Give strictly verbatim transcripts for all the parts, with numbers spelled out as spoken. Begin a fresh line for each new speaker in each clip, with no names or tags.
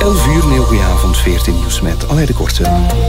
elf uur, een heel goede avond, veertien nieuws met Alain de Korte.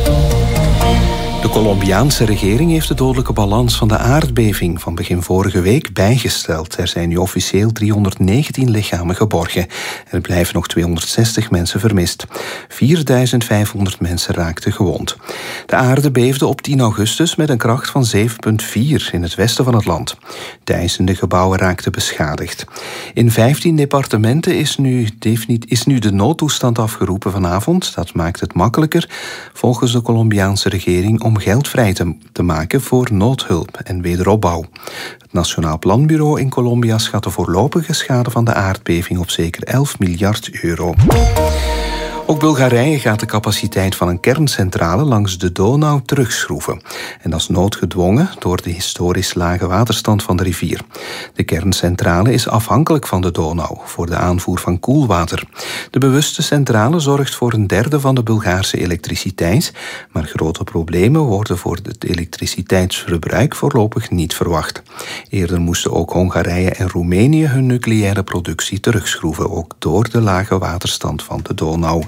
De Colombiaanse regering heeft de dodelijke balans van de aardbeving van begin vorige week bijgesteld. Er zijn nu officieel driehonderdnegentien lichamen geborgen. Er blijven nog tweehonderdzestig mensen vermist. vierduizend vijfhonderd mensen raakten gewond. De aarde beefde op tien augustus met een kracht van zeven komma vier in het westen van het land. Duizenden gebouwen raakten beschadigd. In vijftien departementen is nu, is nu de noodtoestand afgeroepen vanavond. Dat maakt het makkelijker, volgens de Colombiaanse regering, om geld vrij te, te maken voor noodhulp en wederopbouw. Het Nationaal Planbureau in Colombia schat de voorlopige schade van de aardbeving op zeker elf miljard euro. Ook Bulgarije gaat de capaciteit van een kerncentrale langs de Donau terugschroeven. En dat is noodgedwongen door de historisch lage waterstand van de rivier. De kerncentrale is afhankelijk van de Donau voor de aanvoer van koelwater. De bewuste centrale zorgt voor een derde van de Bulgaarse elektriciteit, maar grote problemen worden voor het elektriciteitsverbruik voorlopig niet verwacht. Eerder moesten ook Hongarije en Roemenië hun nucleaire productie terugschroeven, ook door de lage waterstand van de Donau.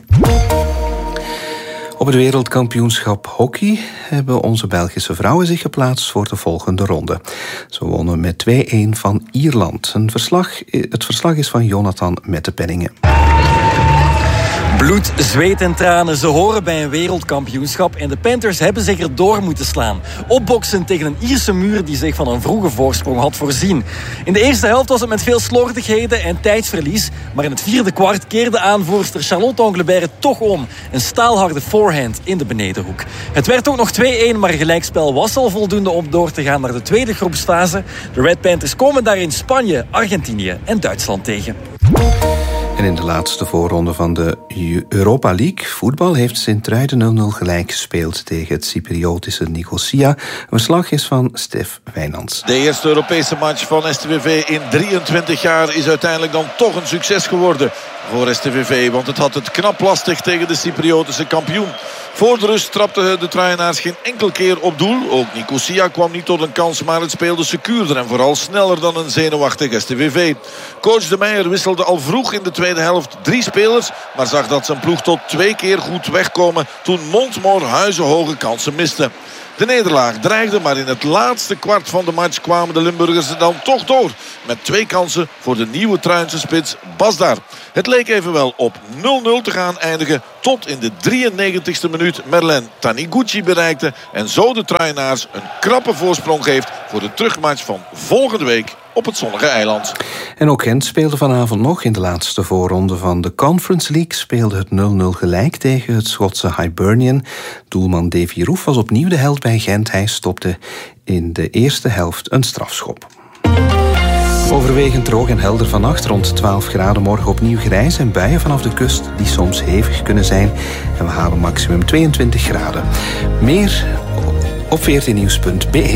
Op het wereldkampioenschap hockey hebben onze Belgische vrouwen zich geplaatst voor de volgende ronde. Ze wonnen met twee-een van Ierland. Een verslag, het verslag is van Jonathan Mettepenningen.
Bloed, zweet en tranen, ze horen bij een wereldkampioenschap en de Panthers hebben zich erdoor moeten slaan. Opboksen tegen een Ierse muur die zich van een vroege voorsprong had voorzien. In de eerste helft was het met veel slordigheden en tijdsverlies, maar in het vierde kwart keerde aanvoerster Charlotte Anglebert toch om. Een staalharde forehand in de benedenhoek. Het werd ook nog twee-een, maar gelijkspel was al voldoende om door te gaan naar de tweede groepsfase. De Red Panthers komen daarin Spanje, Argentinië en Duitsland tegen.
En in de laatste voorronde van de Europa League voetbal heeft Sint-Truiden nul nul gelijk gespeeld tegen het Cypriotische Nicosia. Een verslag is van Stef Wijnands.
De eerste Europese match van S T V V in drieëntwintig jaar is uiteindelijk dan toch een succes geworden voor S T V V. Want het had het knap lastig tegen de Cypriotische kampioen. Voor de rust trapten de Truienaars geen enkel keer op doel. Ook Nicosia kwam niet tot een kans, maar het speelde secuurder en vooral sneller dan een zenuwachtig S T V V. Coach De Meijer wisselde al vroeg in de tweede helft drie spelers, maar zag dat zijn ploeg tot twee keer goed wegkomen toen Montmoor huizenhoge kansen miste. De nederlaag dreigde, maar in het laatste kwart van de match kwamen de Limburgers er dan toch door. Met twee kansen voor de nieuwe Truinse spits Basdar. Het leek evenwel op nul nul te gaan eindigen tot in de drieënnegentigste minuut Merlin Taniguchi bereikte en zo de Truienaars een krappe voorsprong geeft voor de terugmatch van volgende week op het zonnige eiland.
En ook Gent speelde vanavond nog in de laatste voorronde van de Conference League. Speelde het nul nul gelijk tegen het Schotse Hibernian. Doelman Davy Roef was opnieuw de held bij Gent. Hij stopte in de eerste helft een strafschop. Overwegend droog en helder vannacht, rond twaalf graden. Morgen opnieuw grijs en buien vanaf de kust die soms hevig kunnen zijn. En we halen maximum tweeëntwintig graden. Meer op veertien nieuws punt b e.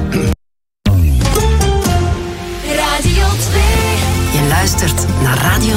Je luistert naar Radio